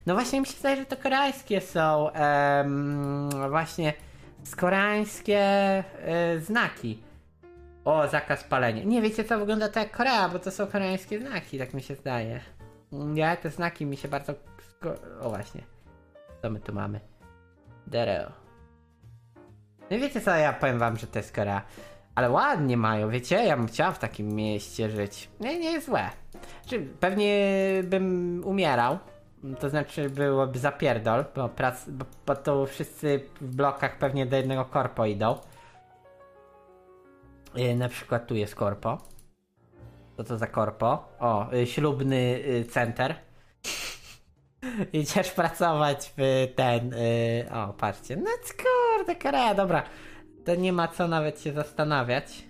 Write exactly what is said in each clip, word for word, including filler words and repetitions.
No właśnie mi się zdaje, że to koreańskie są em, właśnie z koreańskie e, znaki. O, zakaz palenia. Nie, wiecie co, wygląda to jak Korea, bo to są koreańskie znaki, tak mi się zdaje. Ja, te znaki mi się bardzo... O właśnie. Co my tu mamy? Dereo. No i wiecie co, ja powiem wam, że to jest Korea. Ale ładnie mają, wiecie? Ja bym chciał w takim mieście żyć. Nie, nie jest złe. Czy pewnie bym umierał. To znaczy byłoby zapierdol, bo, prac, bo, bo to wszyscy w blokach pewnie do jednego korpo idą. Yy, na przykład tu jest korpo. Co to za korpo? O, yy, ślubny yy, center. Idziesz pracować w ten... Yy, o, patrzcie. No kurde, Korea, dobra. To nie ma co nawet się zastanawiać.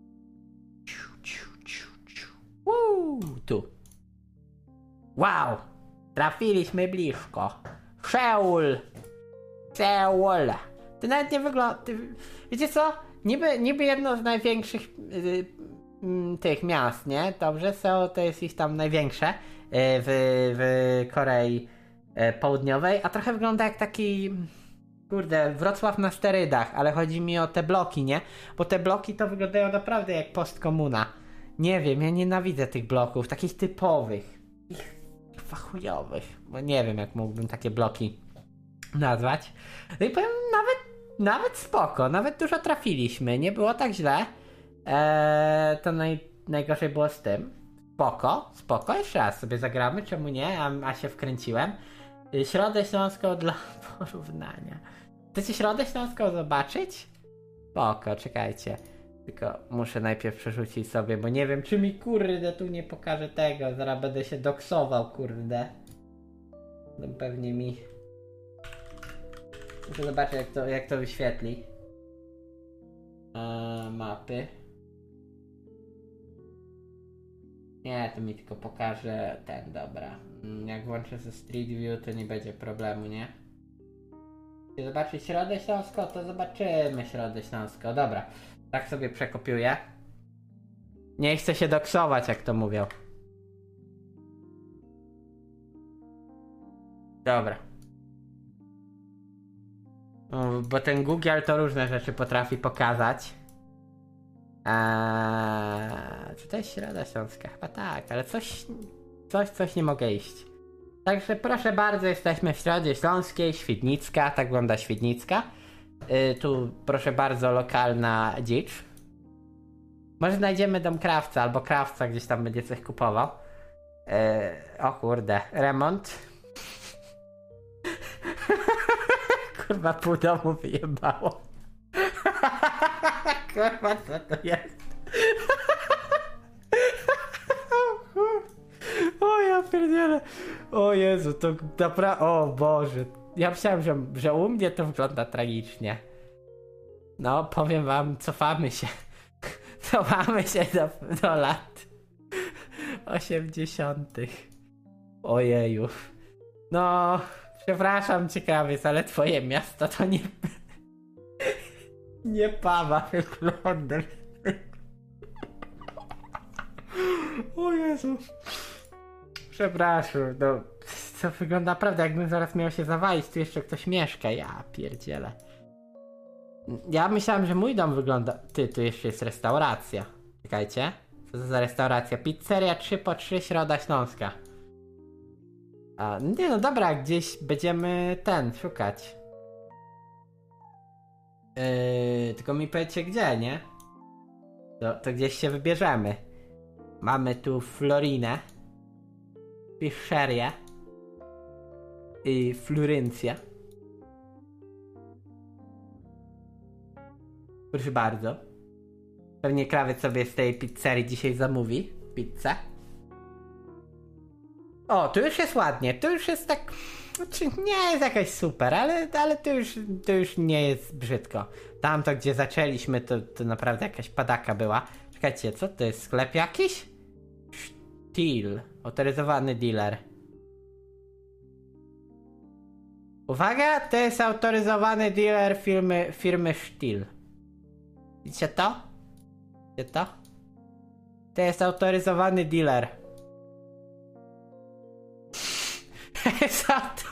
Woo, tu. Wow! Trafiliśmy blisko. Seul! Seul! To nawet nie wygląda... Wiecie co? Niby, niby jedno z największych yy, yy, tych miast, nie? Dobrze, Seul to jest ich tam największe yy, w, w Korei yy, Południowej, a trochę wygląda jak taki... Kurde, Wrocław na sterydach, ale chodzi mi o te bloki, nie? Bo te bloki to wyglądają naprawdę jak postkomuna. Nie wiem, ja nienawidzę tych bloków, takich typowych. Ich fachujowych. Bo nie wiem, jak mógłbym takie bloki nazwać. No i powiem, nawet, nawet spoko, nawet dużo trafiliśmy, nie było tak źle. Eee, to naj, najgorzej było z tym. Spoko, spoko, jeszcze raz sobie zagramy, czemu nie? A, a się wkręciłem. Środę Śląską dla porównania. Chcecie Środę Śląską zobaczyć? Spoko, czekajcie. Tylko muszę najpierw przerzucić sobie, bo nie wiem, czy mi kurde tu nie pokaże tego. Zaraz będę się doksował, kurde. No pewnie mi... Muszę zobaczyć, jak to, jak to wyświetli. Eee, mapy. Nie, to mi tylko pokaże ten, dobra. Jak włączę ze Street View, to nie będzie problemu, nie? Chcecie zobaczyć Środę Śląską? To zobaczymy Środę Śląską. Dobra, tak sobie przekopiuję. Nie chcę się doksować, jak to mówią. Dobra. Bo ten Google to różne rzeczy potrafi pokazać. Eee, czy to jest Środa Śląska? Chyba tak, ale coś, coś, coś nie mogę iść. Także proszę bardzo, jesteśmy w Środzie Śląskiej, Świdnicka, tak wygląda Świdnicka. Yy, tu proszę bardzo, lokalna dzicz. Może znajdziemy dom krawca, albo krawca gdzieś tam będzie coś kupował. Yy, o kurde, remont. Kurwa, pół domu wyjebało. Kurwa, co to jest? O ja pierdzielę. O Jezu, to naprawdę... O Boże. Ja myślałem, że, że u mnie to wygląda tragicznie. No, powiem wam, cofamy się. Cofamy się do, do lat osiemdziesiątych. Ojeju. No, przepraszam ciekawiec, ale twoje miasto to nie... Nie pawa wygląda. O Jezu. Przepraszam, no. To wygląda naprawdę, jakbym zaraz miał się zawalić, tu jeszcze ktoś mieszka. Ja pierdzielę. Ja myślałem, że mój dom wygląda... Ty, tu jeszcze jest restauracja. Czekajcie. Co to za restauracja? Pizzeria trzy po trzy Środa Śląska. A, nie no dobra, gdzieś będziemy ten, szukać. Yy, tylko mi powiedzcie gdzie, nie? To, to gdzieś się wybierzemy. Mamy tu Florinę, Piszerię i Florencję. Proszę bardzo. Pewnie krawiec sobie z tej pizzerii dzisiaj zamówi pizzę. O, tu już jest ładnie, tu już jest tak... Znaczy nie jest jakaś super, ale, ale to, już, to już nie jest brzydko. Tamto, gdzie zaczęliśmy, to, to naprawdę jakaś padaka była. Czekajcie, co to jest? Sklep jakiś? Steel. Autoryzowany dealer. Uwaga, to jest autoryzowany dealer firmy, firmy Steel. Widzicie to? Widzicie to? To jest autoryzowany dealer. Jest autoryzowany